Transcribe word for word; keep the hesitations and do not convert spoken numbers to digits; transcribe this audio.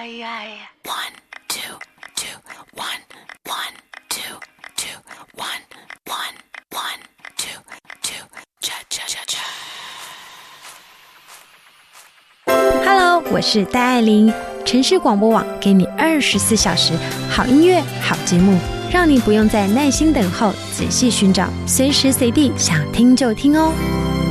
One, two, two, one, one, two, two, one, one, one, two, two, cha cha cha cha. Hello， 我是戴爱玲，城市广播网给你二十四小时好音乐、好节目，让你不用再耐心等候，仔细寻找，随时随地想听就听哦。